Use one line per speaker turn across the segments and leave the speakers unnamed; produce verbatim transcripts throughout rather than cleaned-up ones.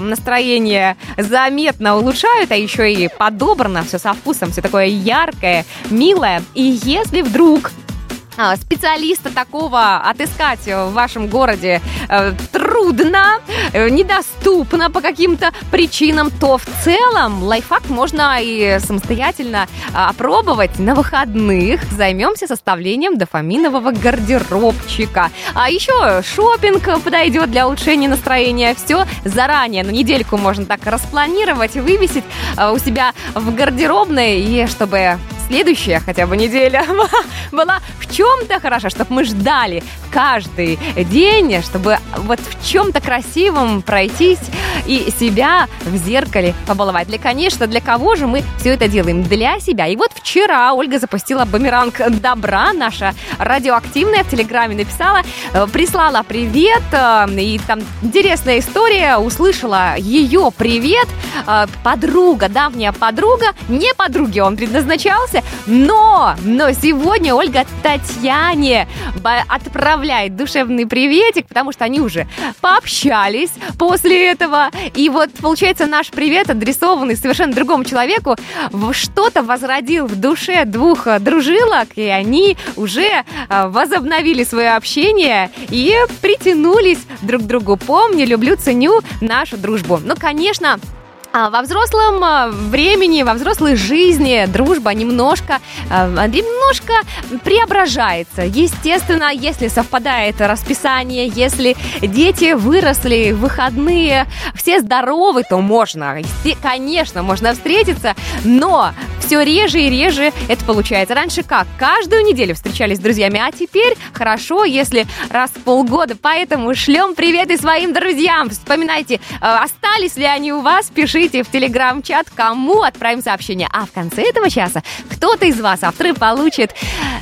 настроение заметно улучшают, а еще и подобрано, все со вкусом, все такое яркое, милое. И если вдруг специалиста такого отыскать в вашем городе э, трудно, э, недоступно по каким-то причинам, то в целом лайфхак можно и самостоятельно э, опробовать на выходных. Займемся составлением дофаминового гардеробчика. А еще шопинг подойдет для улучшения настроения. Все заранее, на недельку можно так распланировать, вывесить э, у себя в гардеробной, и чтобы следующая хотя бы неделя была в чем-то хороша, чтобы мы ждали каждый день, чтобы вот в чем-то красивом пройтись и себя в зеркале побаловать. Для, конечно, для кого же мы все это делаем? Для себя. И вот вчера Ольга запустила бумеранг добра, наша радиоактивная, в Телеграме написала, прислала привет, и там интересная история, услышала ее привет, подруга, давняя подруга, не подруге он предназначался, но, но сегодня Ольга Татьяне отправляет душевный приветик, потому что они уже пообщались после этого. И вот, получается, наш привет, адресованный совершенно другому человеку, что-то возродил в душе двух дружилок, и они уже возобновили свое общение и притянулись друг к другу. Помню, люблю, ценю нашу дружбу. Ну, конечно, во взрослом времени, во взрослой жизни дружба немножко, немножко преображается. Естественно, если совпадает расписание, если дети выросли в выходные, все здоровы, то можно, конечно, можно встретиться, но все реже и реже это получается. Раньше как? Каждую неделю встречались с друзьями, а теперь хорошо, если раз в полгода. Поэтому шлем приветы своим друзьям. Вспоминайте, остались ли они у вас, пишите в телеграм-чат, кому отправим сообщение. А в конце этого часа кто-то из вас, авторы, получит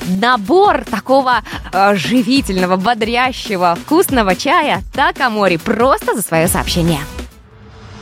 набор такого э, живительного, бодрящего, вкусного чая Такамори просто за свое сообщение.